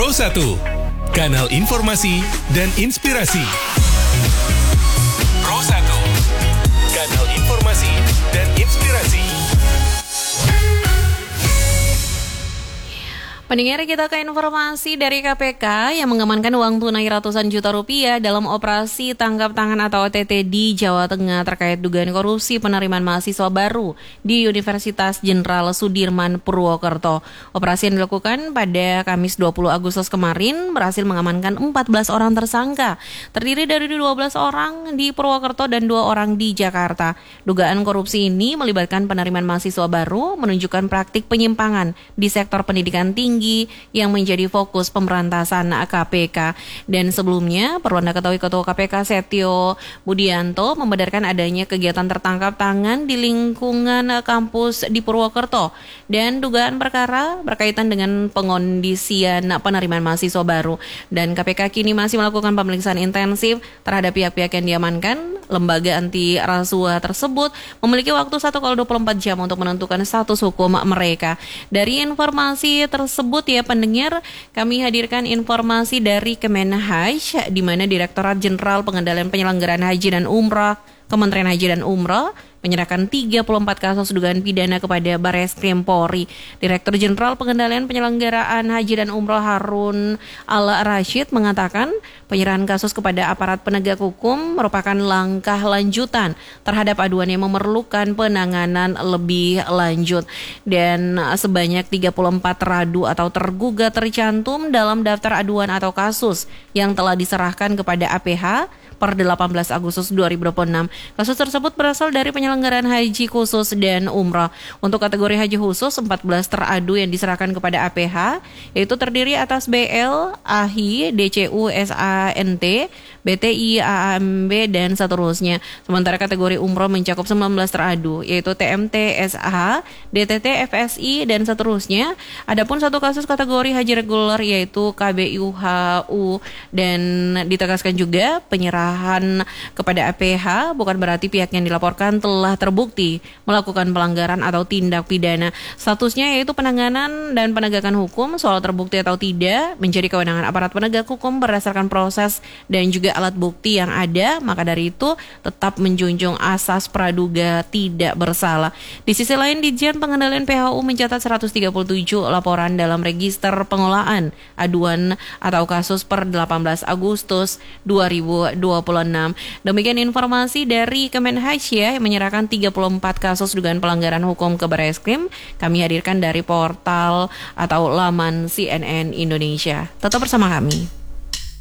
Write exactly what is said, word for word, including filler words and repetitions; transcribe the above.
Pro satu, kanal informasi dan inspirasi. Pro satu, kanal informasi dan inspirasi. Pendengar, kita ke informasi dari K P K yang mengamankan uang tunai ratusan juta rupiah dalam operasi tangkap tangan atau O T T di Jawa Tengah terkait dugaan korupsi penerimaan mahasiswa baru di Universitas Jenderal Sudirman Purwokerto. Operasi yang dilakukan pada Kamis dua puluh Agustus kemarin berhasil mengamankan empat belas orang tersangka, terdiri dari dua belas orang di Purwokerto dan dua orang di Jakarta. Dugaan korupsi ini melibatkan penerimaan mahasiswa baru, menunjukkan praktik penyimpangan di sektor pendidikan tinggi yang menjadi fokus pemberantasan K P K. Dan sebelumnya, perlu Anda ketahui Ketua K P K Setio Budianto membedarkan adanya kegiatan tertangkap tangan di lingkungan kampus di Purwokerto dan dugaan perkara berkaitan dengan pengondisian penerimaan mahasiswa baru. Dan K P K kini masih melakukan pemeriksaan intensif terhadap pihak-pihak yang diamankan. Lembaga anti rasuah tersebut memiliki waktu satu kali dua puluh empat jam untuk menentukan status hukum mereka. Dari informasi tersebut ya pendengar, kami hadirkan informasi dari Kemenhaj, di mana Direktorat Jenderal Pengendalian Penyelenggaraan Haji dan Umrah Kementerian Haji dan Umrah menyerahkan tiga puluh empat kasus dugaan pidana kepada Bareskrim Polri. Direktur Jenderal Pengendalian Penyelenggaraan Haji dan Umrah Harun Al-Rashid mengatakan penyerahan kasus kepada aparat penegak hukum merupakan langkah lanjutan terhadap aduan yang memerlukan penanganan lebih lanjut. Dan sebanyak tiga puluh empat teradu atau tergugat tercantum dalam daftar aduan atau kasus yang telah diserahkan kepada A P H per delapan belas Agustus dua ribu dua puluh enam. Kasus tersebut berasal dari penyelenggaraan haji khusus dan umrah. Untuk kategori haji khusus, empat belas teradu yang diserahkan kepada A P H, yaitu terdiri atas B L, A H I, D C U, S A N T, B T I, A A M B, dan seterusnya. Sementara kategori umroh mencakup sembilan belas teradu, yaitu T M T, S A, D T T, F S I, dan seterusnya. Adapun satu kasus kategori haji reguler, yaitu K B U H U, dan ditegaskan juga penyerahan kepada A P H bukan berarti pihak yang dilaporkan telah terbukti melakukan pelanggaran atau tindak pidana. Statusnya yaitu penanganan dan penegakan hukum. Soal terbukti atau tidak menjadi kewenangan aparat penegak hukum berdasarkan proses dan juga alat bukti yang ada. Maka dari itu tetap menjunjung asas praduga tidak bersalah. Di sisi lain, Ditjen Pengendalian P H U mencatat seratus tiga puluh tujuh laporan dalam register pengolahan aduan atau kasus per delapan belas Agustus dua ribu dua puluh enam. Demikian informasi dari Kemenhaj ya, yang menyerahkan tiga puluh empat kasus dugaan pelanggaran hukum ke Bareskrim. Kami hadirkan dari portal atau laman C N N Indonesia. Tetap bersama kami.